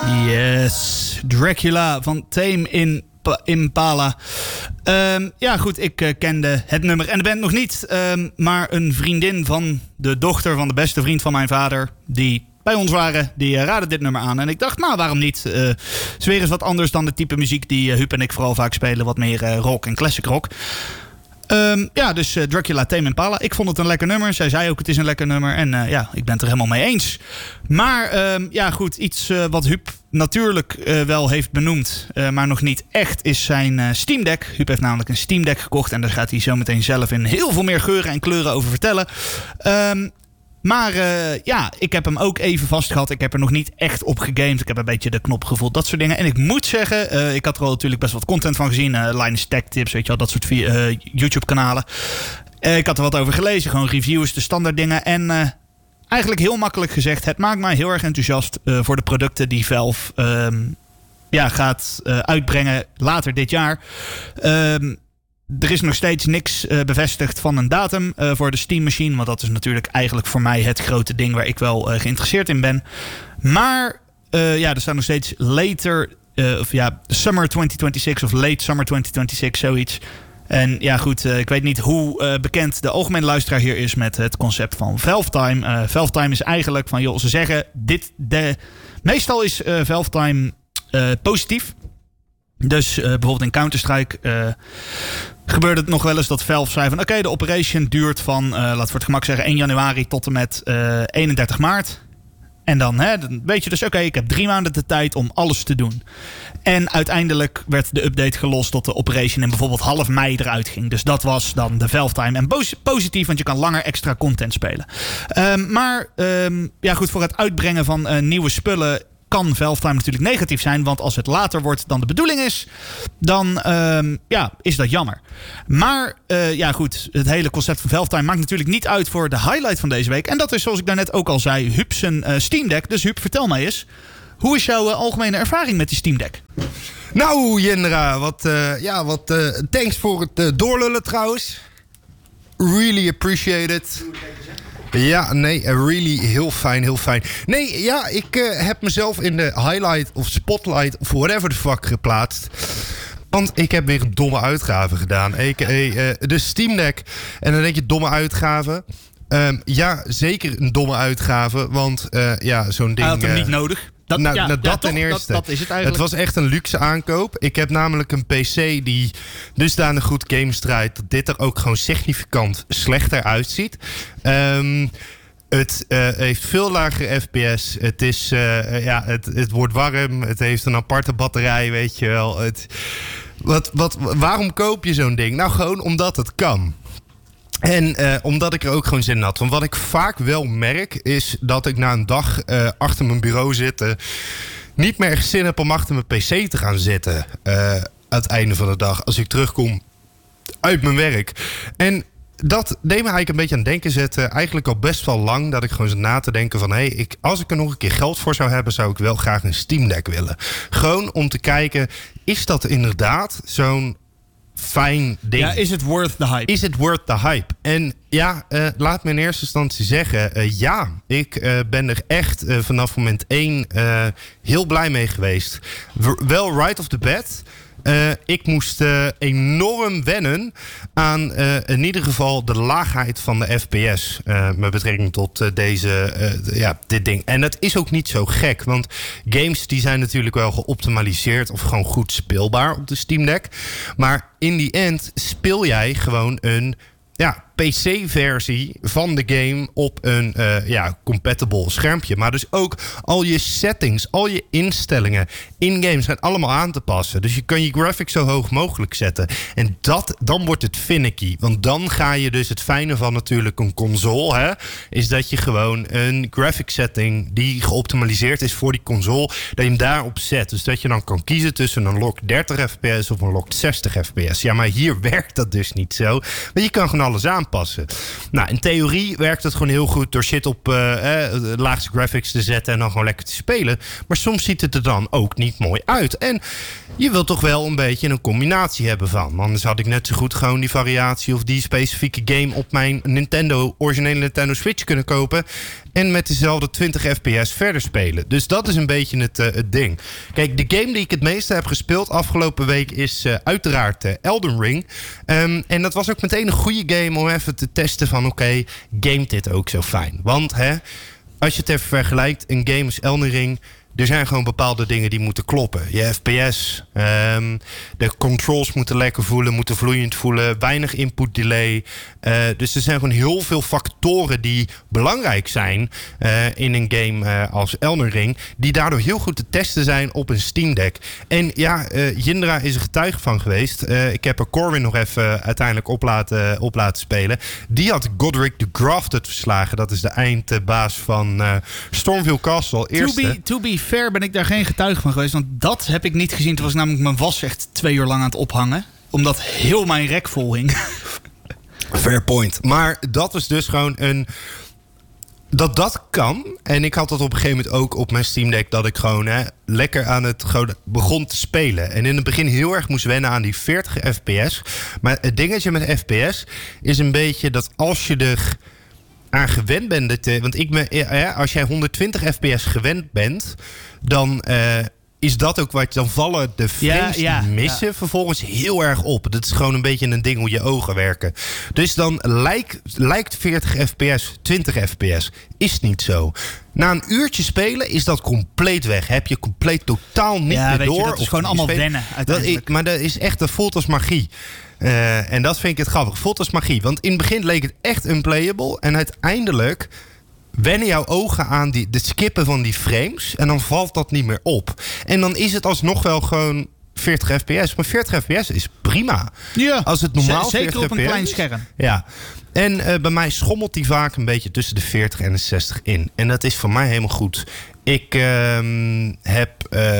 Yes, Dracula van Tame Impala. Ja goed, ik kende het nummer en de band nog niet. Maar een vriendin van de dochter van de beste vriend van mijn vader, die bij ons waren, die raadde dit nummer aan. En ik dacht, nou waarom niet? Het is weer eens wat anders dan de type muziek die Huub en ik vooral vaak spelen. Wat meer rock en classic rock. Ja, dus Dracula, Tame Impala. Ik vond het een lekker nummer. Zij zei ook, het is een lekker nummer. En ja, ik ben het er helemaal mee eens. Maar ja, goed. Iets wat Huub natuurlijk wel heeft benoemd, maar nog niet echt, is zijn Steam Deck. Huub heeft namelijk een Steam Deck gekocht. En daar gaat hij zo meteen zelf in heel veel meer geuren en kleuren over vertellen. Maar ja, ik heb hem ook even vast gehad. Ik heb er nog niet echt op gegamed. Ik heb een beetje de knop gevoeld, dat soort dingen. En ik moet zeggen, ik had er al natuurlijk best wat content van gezien. Linus Tech Tips, weet je wel, dat soort YouTube-kanalen. Ik had er wat over gelezen, gewoon reviews, de standaard dingen. En eigenlijk heel makkelijk gezegd, het maakt mij heel erg enthousiast voor de producten die Valve gaat uitbrengen later dit jaar. Er is nog steeds niks bevestigd van een datum voor de Steam Machine. Want dat is natuurlijk eigenlijk voor mij het grote ding waar ik wel geïnteresseerd in ben. Maar ja, er staat nog steeds later, summer 2026 of late summer 2026, zoiets. En ja goed, ik weet niet hoe bekend de algemene luisteraar hier is met het concept van Valve Time. Valve Time is eigenlijk van, joh, ze zeggen meestal is Valve Time positief. Dus bijvoorbeeld in Counter-Strike gebeurde het nog wel eens dat Valve zei van oké, de operation duurt van, laten we voor het gemak zeggen, 1 januari tot en met 31 maart. En dan weet je dus oké, ik heb 3 maanden de tijd om alles te doen. En uiteindelijk werd de update gelost tot de operation in bijvoorbeeld half mei eruit ging. Dus dat was dan de Valve Time. En positief, want je kan langer extra content spelen. Maar ja goed, voor het uitbrengen van nieuwe spullen kan Valve Time natuurlijk negatief zijn. Want als het later wordt dan de bedoeling is, dan is dat jammer. Maar ja goed, het hele concept van Valve Time maakt natuurlijk niet uit voor de highlight van deze week. En dat is, zoals ik daarnet ook al zei, Huub zijn Steam Deck. Dus Huub, vertel mij eens, hoe is jouw algemene ervaring met die Steam Deck? Nou, Jendra, wat thanks voor het doorlullen trouwens. Really appreciate it. Ja, nee, really heel fijn, heel fijn. Nee, ja, ik heb mezelf in de highlight of spotlight of whatever the fuck geplaatst. Want ik heb weer een domme uitgave gedaan. A.k.a. de Steam Deck. En dan denk je, domme uitgave. Ja, zeker een domme uitgave. Want ja, zo'n ding... Hij had hem niet nodig. Dat ten eerste. Dat is het eigenlijk. Het was echt een luxe aankoop. Ik heb namelijk een PC die dusdanig goed games draait dat dit er ook gewoon significant slechter uitziet. Het heeft veel lagere FPS. Het is, het wordt warm. Het heeft een aparte batterij, weet je wel. Waarom koop je zo'n ding? Nou, gewoon omdat het kan. En omdat ik er ook gewoon zin in had. Want wat ik vaak wel merk is dat ik na een dag achter mijn bureau zitten niet meer echt zin heb om achter mijn PC te gaan zitten. Aan het einde van de dag. Als ik terugkom uit mijn werk. En dat deed me eigenlijk een beetje aan het denken zetten. Eigenlijk al best wel lang dat ik gewoon zat na te denken van als ik er nog een keer geld voor zou hebben, zou ik wel graag een Steam Deck willen. Gewoon om te kijken, is dat inderdaad zo'n fijn ding? Ja, is het worth the hype? Is het worth the hype? En ja, laat me in eerste instantie zeggen, ja, ik ben er echt vanaf moment 1 heel blij mee geweest. Wel right off the bat. Ik moest enorm wennen aan in ieder geval de laagheid van de FPS met betrekking tot dit ding. En dat is ook niet zo gek, want games die zijn natuurlijk wel geoptimaliseerd of gewoon goed speelbaar op de Steam Deck. Maar in die end speel jij gewoon een PC-versie van de game op een compatible schermpje. Maar dus ook al je settings, al je instellingen in-game zijn allemaal aan te passen. Dus je kan je graphics zo hoog mogelijk zetten. En dan wordt het finicky. Want dan ga je dus het fijne van natuurlijk een console, is dat je gewoon een graphic setting die geoptimaliseerd is voor die console, dat je hem daarop zet. Dus dat je dan kan kiezen tussen een locked 30 fps of een locked 60 fps. Ja, maar hier werkt dat dus niet zo. Want je kan gewoon alles aanpassen. Nou, in theorie werkt het gewoon heel goed door shit op de laagste graphics te zetten en dan gewoon lekker te spelen. Maar soms ziet het er dan ook niet mooi uit. En je wilt toch wel een beetje een combinatie hebben van. Anders had ik net zo goed gewoon die variatie of die specifieke game op mijn originele Nintendo Switch kunnen kopen. en met dezelfde 20 fps verder spelen. Dus dat is een beetje het ding. Kijk, de game die ik het meeste heb gespeeld afgelopen week is uiteraard Elden Ring. En dat was ook meteen een goede game om even te testen van oké, gamet dit ook zo fijn? Want als je het even vergelijkt, een game is Elden Ring. Er zijn gewoon bepaalde dingen die moeten kloppen. Je FPS, de controls moeten lekker voelen, moeten vloeiend voelen, weinig input delay. Dus er zijn gewoon heel veel factoren die belangrijk zijn in een game als Elden Ring, die daardoor heel goed te testen zijn op een Steam Deck. En ja, Jindra is er getuige van geweest. Ik heb er Corwin nog even uiteindelijk op laten spelen. Die had Godric the Grafted verslagen. Dat is de eindbaas van Stormveil Castle. Eerste. To be fair ben ik daar geen getuige van geweest. Want dat heb ik niet gezien. Toen was namelijk mijn was echt 2 uur lang aan het ophangen. Omdat heel mijn rek vol hing. Fair point. Maar dat was dus gewoon een... Dat kan. En ik had dat op een gegeven moment ook op mijn Steam Deck. Dat ik gewoon lekker aan het begon te spelen. En in het begin heel erg moest wennen aan die 40 fps. Maar het dingetje met fps is een beetje dat als je er aan gewend bent. Want als jij 120 fps gewend bent, dan is dat ook wat. Dan vallen de frames die missen vervolgens heel erg op. Dat is gewoon een beetje een ding hoe je ogen werken. Dus dan lijkt 40 fps 20 fps. Is niet zo. Na een uurtje spelen is dat compleet weg. Heb je compleet totaal niet meer door. Dat is gewoon allemaal wennen uiteindelijk. Maar dat voelt als magie. En dat vind ik het grappig. Voelt als magie. Want in het begin leek het echt unplayable. En uiteindelijk wennen jouw ogen aan de skippen van die frames. En dan valt dat niet meer op. En dan is het alsnog wel gewoon 40 fps. Maar 40 fps is prima. Ja, als het normaal zeker op een klein scherm. Ja. En bij mij schommelt die vaak een beetje tussen de 40 en de 60 in. En dat is voor mij helemaal goed. Ik heb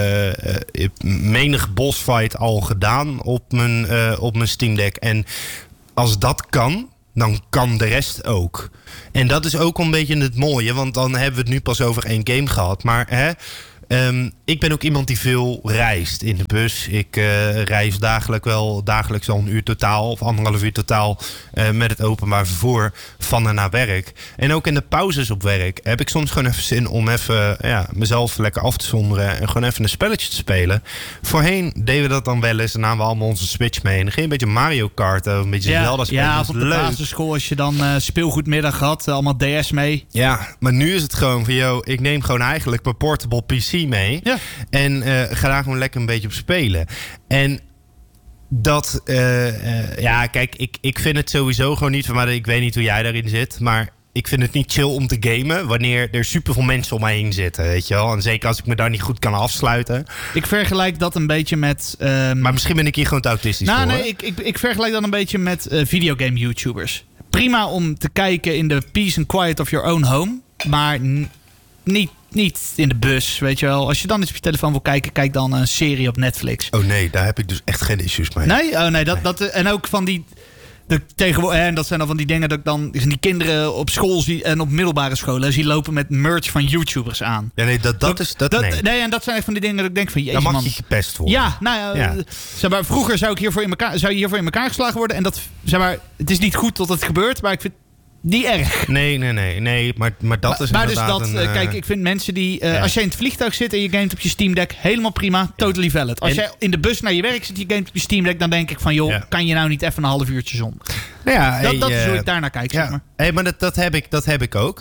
menig bossfight al gedaan op mijn Steam Deck. En als dat kan, dan kan de rest ook. En dat is ook een beetje het mooie. Want dan hebben we het nu pas over 1 game gehad. Maar ik ben ook iemand die veel reist in de bus. Ik reis dagelijks al 1 uur totaal of 1,5 uur totaal met het openbaar vervoer van en naar werk. En ook in de pauzes op werk heb ik soms gewoon even zin om even mezelf lekker af te zonderen en gewoon even een spelletje te spelen. Voorheen deden we dat dan wel eens en namen we allemaal onze Switch mee. En dan ging een beetje Mario Kart of een beetje Zelda spelen. Ja, of op de basisschool als je dan speelgoedmiddag had, allemaal DS mee. Ja, maar nu is het gewoon van, ik neem gewoon eigenlijk mijn portable PC mee. Ja. En ga daar gewoon lekker een beetje op spelen. En dat, kijk, ik vind het sowieso gewoon niet, maar ik weet niet hoe jij daarin zit, maar ik vind het niet chill om te gamen wanneer er superveel mensen om mij heen zitten, weet je wel. En zeker als ik me daar niet goed kan afsluiten. Ik vergelijk dat een beetje met maar misschien ben ik hier gewoon te autistisch voor. Nee, ik vergelijk dat een beetje met videogame YouTubers. Prima om te kijken in de peace and quiet of your own home, maar niet in de bus, weet je wel. Als je dan eens op je telefoon wil kijken, kijk dan een serie op Netflix. Oh nee, daar heb ik dus echt geen issues mee. Nee? Oh nee, dat en ook van die tegenwoordig, en dat zijn dan van die dingen dat ik dan die kinderen op school zie en op middelbare scholen zie lopen met merch van YouTubers aan. Ja, nee, nee. Nee, en dat zijn echt van die dingen dat ik denk van jezus, dan mag je gepest worden. Ja, zeg maar, vroeger zou je hiervoor in elkaar geslagen worden en dat, zeg maar, het is niet goed dat het gebeurt, maar ik vind niet erg. Nee, maar dat is maar inderdaad dus dat, kijk, ik vind mensen die als jij in het vliegtuig zit en je gamet op je Steam Deck, helemaal prima, totally valid. Als jij in de bus naar je werk zit en je gamet op je Steam Deck, dan denk ik van, joh, kan je nou niet even een half uurtje zonder? Dat is hoe ik daarnaar kijk, zeg maar. Hey, maar dat heb ik ook.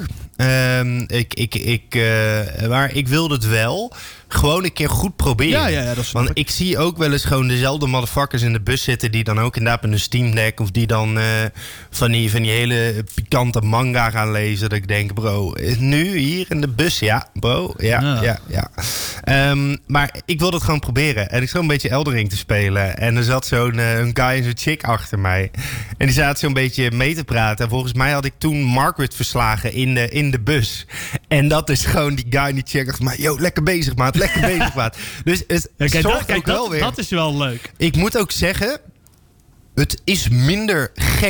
Maar ik wilde het wel gewoon een keer goed proberen. Ja, dat want ik zie ook wel eens gewoon dezelfde motherfuckers in de bus zitten die dan ook inderdaad met een Steam Deck of die dan van die hele pikante manga gaan lezen. Dat ik denk, bro, nu hier in de bus, ja, bro, ja. Maar ik wilde het gewoon proberen. En ik zat een beetje Elden Ring te spelen. En er zat zo'n een guy en zo'n chick achter mij. En die zaten zo'n beetje mee te praten. En volgens mij had ik toen Margaret verslagen in de bus. En dat is gewoon die guy en die chick achter mij. Yo, lekker bezig, maat. Lekker bezig, maat. Dus het zorgt ook wel weer. Dat is wel leuk. Ik moet ook zeggen, het is minder gek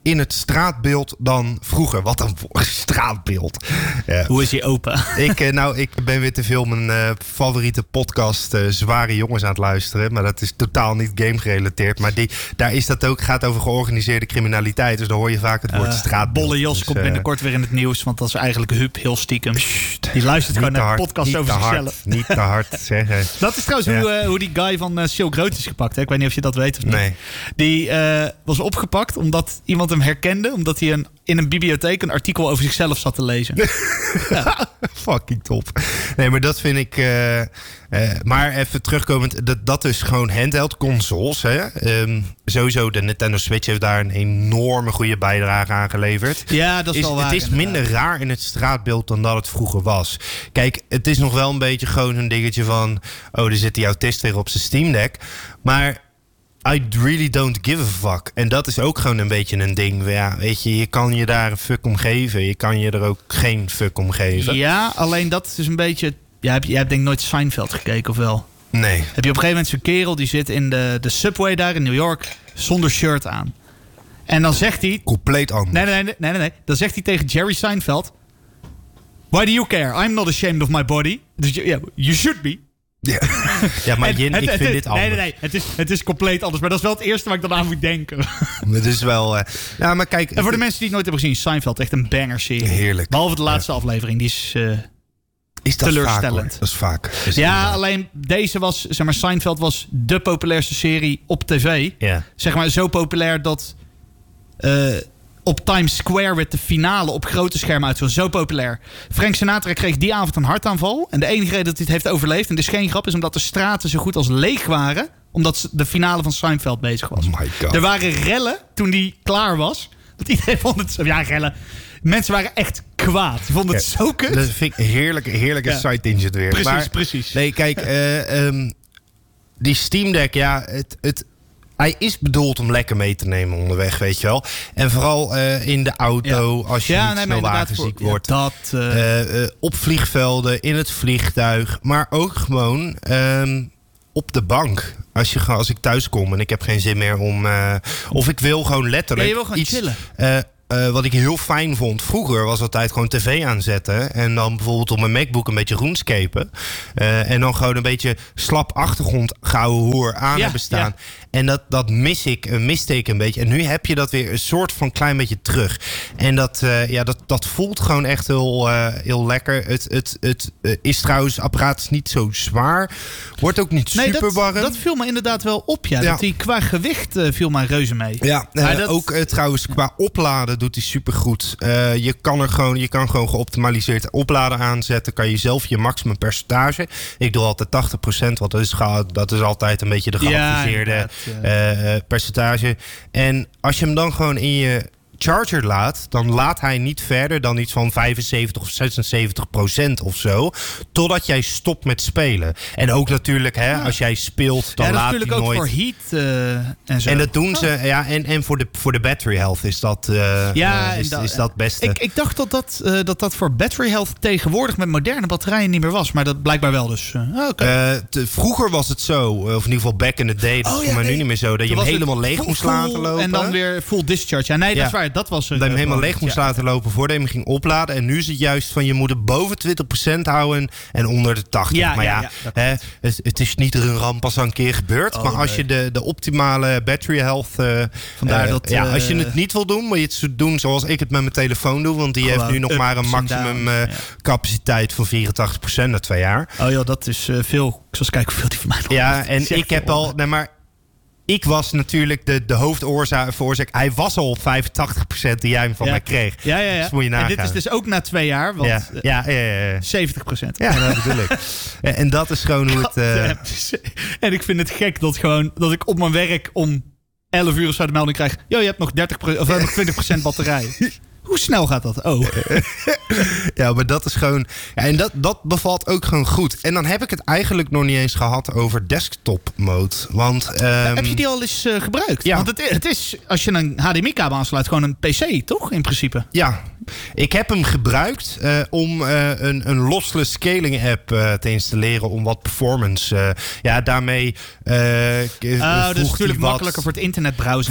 in het straatbeeld dan vroeger. Wat een straatbeeld. Ja. Hoe is die open? Ik ben weer te veel mijn favoriete podcast Zware Jongens aan het luisteren. Maar dat is totaal niet game gerelateerd. Maar daar is dat ook, gaat over georganiseerde criminaliteit. Dus daar hoor je vaak het woord straatbeeld. Bolle Jos komt binnenkort weer in het nieuws. Want dat is eigenlijk Huub heel stiekem. Die luistert gewoon naar podcasts over zichzelf. Niet te hard zeggen. Dat is trouwens hoe die guy van Silk Road is gepakt. Hè? Ik weet niet of je dat weet of niet. Nee. Die was opgepakt omdat iemand hem herkende. Omdat hij in een bibliotheek een artikel over zichzelf zat te lezen. Ja. Fucking top. Nee, maar dat vind ik... maar even terugkomend, dat is gewoon handheld consoles. Hè? Sowieso, de Nintendo Switch heeft daar een enorme goede bijdrage aan geleverd. Ja, dat is wel waar. Het is minder raar in het straatbeeld dan dat het vroeger was. Kijk, het is nog wel een beetje gewoon een dingetje van... oh, er zit die autist weer op zijn Steam Deck. Maar... I really don't give a fuck. En dat is ook gewoon een beetje een ding. Ja, weet je kan je daar een fuck om geven. Je kan je er ook geen fuck om geven. Ja, alleen dat is een beetje... Jij hebt denk ik nooit Seinfeld gekeken, of wel? Nee. Heb je op een gegeven moment zo'n kerel... die zit in de subway daar in New York... zonder shirt aan. En dan zegt hij... Compleet anders. Nee. Dan zegt hij tegen Jerry Seinfeld... Why do you care? I'm not ashamed of my body. Dus you should be. Ja, maar Jin, ik vind dit anders. Nee. Het is compleet anders. Maar dat is wel het eerste waar ik dan aan moet denken. Het is wel... ja, maar kijk... En voor de mensen die het nooit hebben gezien... Seinfeld, echt een banger-serie. Heerlijk. Behalve de laatste aflevering. Die is dat teleurstellend. Vaak, dat is vaak. Alleen deze was... Zeg maar, Seinfeld was de populairste serie op tv. Ja. Zeg maar, zo populair dat... op Times Square werd de finale op grote schermen uit. Zo populair. Frank Sinatra kreeg die avond een hartaanval. En de enige reden dat hij het heeft overleefd... en dit is geen grap, is omdat de straten zo goed als leeg waren... omdat de finale van Seinfeld bezig was. Oh my God. Er waren rellen toen die klaar was. Dat iedereen vond het... Ja, rellen. Mensen waren echt kwaad. Die vonden het zo kut. Dat vind ik heerlijke side tangent weer. Precies. Nee, kijk... die Steam Deck, ja... Hij is bedoeld om lekker mee te nemen onderweg, weet je wel. En vooral in de auto, als je niet snel waterziek wordt. Op vliegvelden, in het vliegtuig. Maar ook gewoon op de bank. Als ik thuis kom en ik heb geen zin meer om... of ik wil gewoon letterlijk je wil gewoon iets... chillen. Wat ik heel fijn vond vroeger was altijd gewoon tv aanzetten. En dan bijvoorbeeld op mijn MacBook een beetje groenscapen. En dan gewoon een beetje slap achtergrond gouden hoer aan hebben staan. Ja. En dat miste ik een beetje. En nu heb je dat weer een soort van klein beetje terug. En dat voelt gewoon echt heel lekker. Het is trouwens, apparaat is niet zo zwaar. Wordt ook niet super warm. Dat viel me inderdaad wel op, ja. Dat die qua gewicht viel mij reuze mee. Ja, ook trouwens qua opladen doet hij supergoed. Je kan gewoon geoptimaliseerd opladen aanzetten. Kan je zelf je maximum percentage. Ik doe altijd 80%, want dat is altijd een beetje de geadviseerde percentage. En als je hem dan gewoon in je charger laat, dan laat hij niet verder dan iets van 75 of 76% of zo, totdat jij stopt met spelen. En ook natuurlijk, als jij speelt, dan laat hij nooit... Ja, natuurlijk ook voor heat en zo. En dat doen ze, en voor de battery health is dat is dat beste. Ik dacht dat voor battery health tegenwoordig met moderne batterijen niet meer was, maar dat blijkbaar wel dus. Vroeger was het zo, of in ieder geval back in the day, dat is maar nu niet meer zo, dat je hem helemaal leeg moest laten lopen. En dan weer full discharge. Ja, nee, dat is waar. Dat was dat je hem helemaal leeg moest laten lopen voordat je hem ging opladen. En nu is het juist van je moet het boven 20% houden en onder de 80%. Het is niet een ramp als een keer gebeurd. Maar als je de optimale battery health... als je het niet wil doen, moet je het doen zoals ik het met mijn telefoon doe. Want die heeft nu nog maar een maximum capaciteit van 84% na 2 jaar. Oh ja, dat is veel. Ik zal eens kijken hoeveel die van mij nog heeft. Ja, en ik heb al... Ik was natuurlijk de hoofdoorzaak. Hij was al op 85% die jij hem van mij kreeg. Ja. Dus moet je nagaan. En dit is dus ook na 2 jaar. Want, 70%. Ja, dat bedoel ik. En dat is gewoon hoe het... En ik vind het gek dat ik op mijn werk om 11 uur of zo de melding krijg. Je hebt nog 20% batterij. Hoe snel gaat dat? Oh. Ja, maar dat is gewoon... Ja, en dat bevalt ook gewoon goed. En dan heb ik het eigenlijk nog niet eens gehad over desktop mode. Want... heb je die al eens gebruikt? Ja. Want het is, als je een HDMI-kabel aansluit, gewoon een PC, toch? In principe. Ja, ik heb hem gebruikt om een lossless scaling app te installeren om wat performance. Daarmee. Dus natuurlijk makkelijker voor het internet browsen.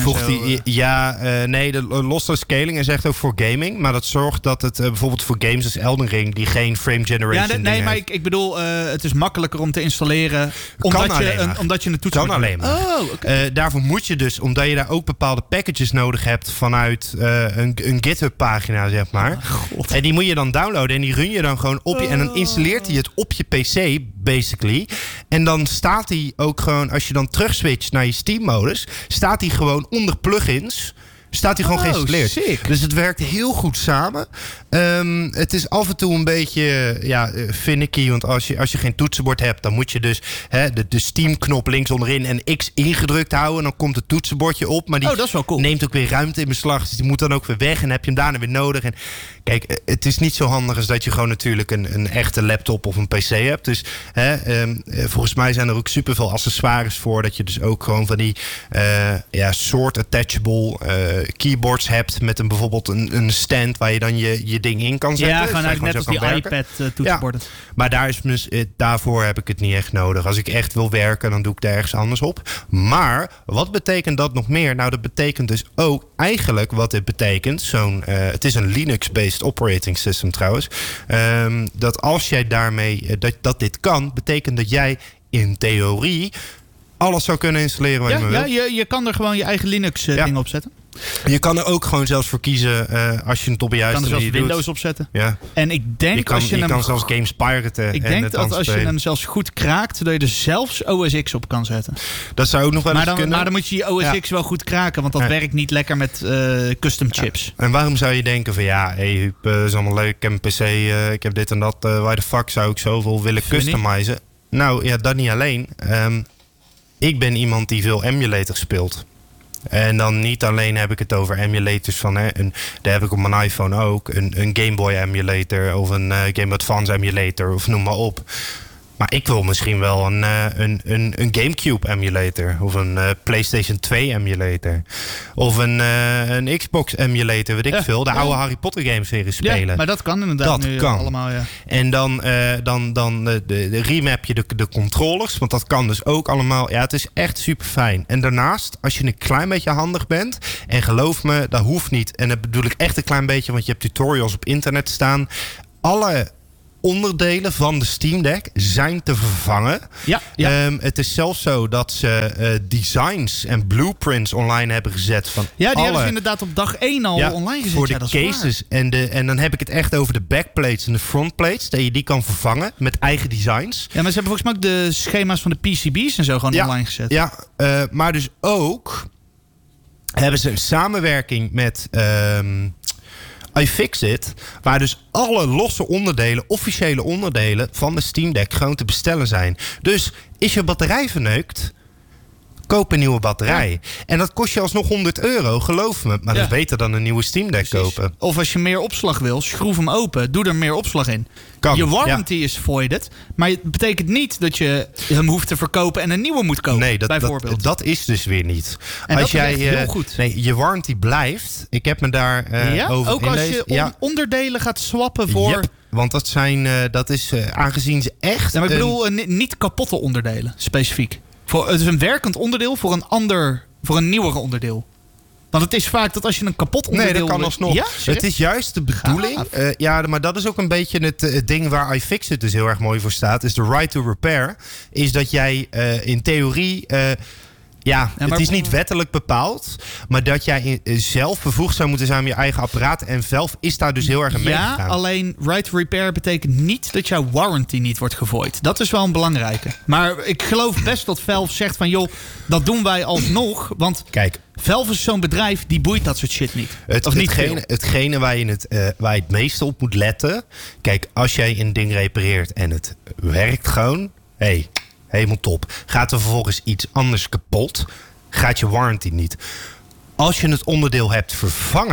De lossless scaling is echt ook voor gaming, maar dat zorgt dat het bijvoorbeeld voor games als Elden Ring die geen frame generation. Maar ik bedoel, het is makkelijker om te installeren omdat je een toetsenbord kan alleen maar. Oh, okay. Daarvoor moet je dus, omdat je daar ook bepaalde packages nodig hebt vanuit een GitHub pagina, zeg maar. En die moet je dan downloaden en die run je dan gewoon op je. En dan installeert hij het op je PC, basically. En dan staat hij ook gewoon, als je dan terugswitcht naar je Steam-modus, staat hij gewoon onder plugins. Staat hij gewoon geïnstalleerd. Sick. Dus het werkt heel goed samen. Het is af en toe een beetje finicky. Want als je geen toetsenbord hebt, dan moet je dus de Steam-knop links onderin en X ingedrukt houden. En dan komt het toetsenbordje op. Maar die dat is wel cool. neemt ook weer ruimte in beslag. Dus die moet dan ook weer weg. En heb je hem daarna weer nodig. En kijk, het is niet zo handig als dat je gewoon natuurlijk een echte laptop of een PC hebt. Dus volgens mij zijn er ook superveel accessoires voor. Dat je dus ook gewoon van die soort attachable keyboards hebt met bijvoorbeeld een stand waar je dan je ding in kan zetten. Ja, gewoon net als die iPad toetsenborden. Ja, maar daarvoor heb ik het niet echt nodig. Als ik echt wil werken, dan doe ik daar ergens anders op. Maar wat betekent dat nog meer? Nou, dat betekent dus ook eigenlijk wat dit betekent. Het is een Linux-based operating system trouwens. Dat als jij daarmee dat dit kan, betekent dat jij in theorie alles zou kunnen installeren wat je maar wil. Ja, je kan er gewoon je eigen Linux-ding op zetten. Je kan er ook gewoon zelfs voor kiezen als je het op de juiste manier doet. Je kan er zelfs Windows op zetten. Ja. En ik denk je kan zelfs games piraten. Ik denk dat als je hem zelfs goed kraakt, dat je er zelfs OS X op kan zetten. Dat zou ook nog wel eens kunnen. Maar dan moet je OS X wel goed kraken, want dat werkt niet lekker met custom chips. En waarom zou je denken van Huub, is allemaal leuk, ik heb een PC, ik heb dit en dat. Why the fuck zou ik zoveel willen customizen? Nou ja, dat niet alleen. Ik ben iemand die veel emulator speelt. En dan niet alleen heb ik het over emulators van... daar heb ik op mijn iPhone ook. Een Game Boy emulator of een Game Boy Advance emulator of noem maar op. Maar ik wil misschien wel een GameCube emulator. Of een PlayStation 2 emulator. Of een Xbox emulator, weet ik veel. De oude Harry Potter games weer eens spelen. Ja, maar dat kan inderdaad dat nu kan. Allemaal, ja. En dan remap je de controllers. Want dat kan dus ook allemaal. Ja, het is echt super fijn. En daarnaast, als je een klein beetje handig bent... en geloof me, dat hoeft niet. En dat bedoel ik echt een klein beetje... want je hebt tutorials op internet staan. Alle onderdelen van de Steam Deck zijn te vervangen. Ja. Het is zelfs zo dat ze designs en blueprints online hebben gezet van die hebben ze inderdaad op dag 1 al online gezet. Voor de cases. En dan heb ik het echt over de backplates en de frontplates. Dat je die kan vervangen met eigen designs. Ja, maar ze hebben volgens mij ook de schema's van de PCB's en zo gewoon online gezet. Ja, maar dus ook hebben ze een samenwerking met iFixit, waar dus alle losse onderdelen, officiële onderdelen van de Steam Deck gewoon te bestellen zijn. Dus is je batterij verneukt, koop een nieuwe batterij. Ja. En dat kost je alsnog €100, geloof me. Maar dat is beter dan een nieuwe Steam Deck kopen. Of als je meer opslag wil, schroef hem open. Doe er meer opslag in. Kan. Je warranty is voided. Maar het betekent niet dat je hem hoeft te verkopen en een nieuwe moet kopen. Nee, bijvoorbeeld. dat is dus weer niet. En als jij heel goed. Nee, je warranty blijft. Ik heb me daar over ook als je onderdelen gaat swappen voor... Yep, want dat is aangezien ze echt... Ja, maar ik bedoel niet kapotte onderdelen, specifiek. Het is een werkend onderdeel voor een nieuwere onderdeel. Want het is vaak dat als je een kapot onderdeel... Nee, dat kan alsnog. Ja, het is juist de bedoeling. Maar dat is ook een beetje het ding waar iFixit dus heel erg mooi voor staat. Is de right to repair. Is dat jij in theorie... het is niet wettelijk bepaald. Maar dat jij zelf bevoegd zou moeten zijn met je eigen apparaat. En Valve is daar dus heel erg aan meegegaan. Ja, alleen right to repair betekent niet dat jouw warranty niet wordt gevooid. Dat is wel een belangrijke. Maar ik geloof best dat Valve zegt van... joh, dat doen wij alsnog. Want kijk, Valve is zo'n bedrijf, die boeit dat soort shit niet. Hetgene waar je het meeste op moet letten... Kijk, als jij een ding repareert en het werkt gewoon... helemaal top. Gaat er vervolgens iets anders kapot, gaat je warranty niet. Als je het onderdeel hebt vervangen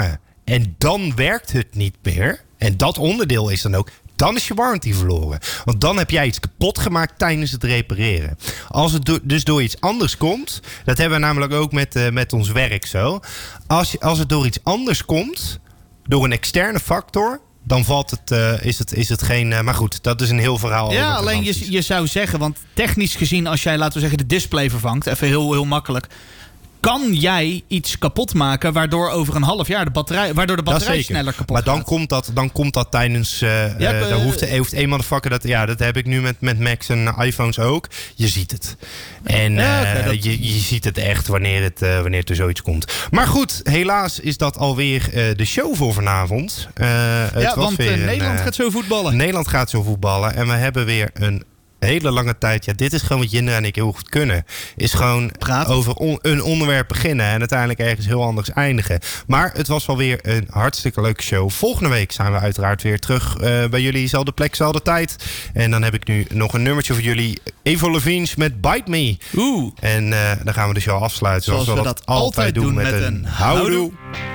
en dan werkt het niet meer, en dat onderdeel is dan ook, dan is je warranty verloren. Want dan heb jij iets kapot gemaakt tijdens het repareren. Als het dus door iets anders komt, dat hebben we namelijk ook met ons werk zo. Als het door iets anders komt, door een externe factor, dan is het geen... maar goed, dat is een heel verhaal. Ja, alleen je zou zeggen, want technisch gezien, als jij, laten we zeggen, de display vervangt, even heel makkelijk, kan jij iets kapot maken waardoor over een half jaar de batterij sneller kapot gaat. Maar dan komt dat tijdens... daar hoeft een motherfucker dat heb ik nu met Macs en iPhones ook. Je ziet het. En je ziet het echt wanneer het er zoiets komt. Maar goed, helaas is dat alweer de show voor vanavond. Want Nederland gaat zo voetballen. Nederland gaat zo voetballen. En we hebben weer een hele lange tijd. Ja, dit is gewoon wat Jinder en ik heel goed kunnen. Is gewoon over een onderwerp beginnen en uiteindelijk ergens heel anders eindigen. Maar het was wel weer een hartstikke leuke show. Volgende week zijn we uiteraard weer terug bij jullie. Zelfde plek, zelfde tijd. En dan heb ik nu nog een nummertje voor jullie. Avril Lavigne met Bite Me. Oeh. En dan gaan we de show afsluiten zoals we dat altijd doen met een houdoe.